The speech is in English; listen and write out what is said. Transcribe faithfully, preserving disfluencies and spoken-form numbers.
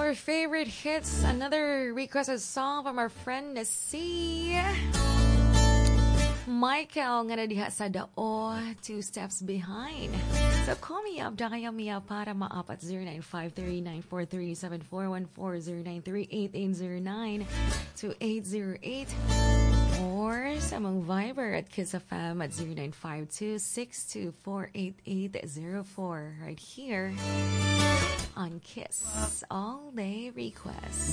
our favorite hits. Another requested song from our friend C. Michael nga na diha sa dao, two steps behind. So call me up, daya miya para maapat zero nine five three nine four three seven four one four zero nine three eight eight zero nine two eight zero eight or sa mong Viber at Kiss F M at zero nine five two six two four eight eight zero four right here on Kiss All Day Request.